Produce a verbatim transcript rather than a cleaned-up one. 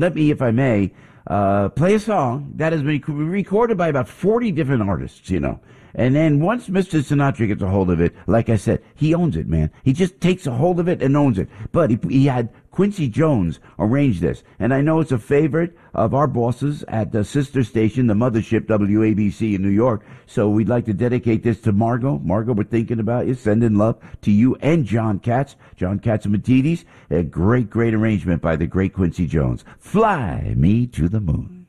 let me, if I may, uh, play a song that has been recorded by about forty different artists, you know. And then once Mister Sinatra gets a hold of it, like I said, he owns it, man. He just takes a hold of it and owns it. But he, he had Quincy Jones arrange this. And I know it's a favorite of our bosses at the sister station, the mothership, W A B C in New York. So we'd like to dedicate this to Margot. Margot, we're thinking about you. Sending love to you and John Katz. John Katzimatidis. A great, great arrangement by the great Quincy Jones. Fly Me to the Moon.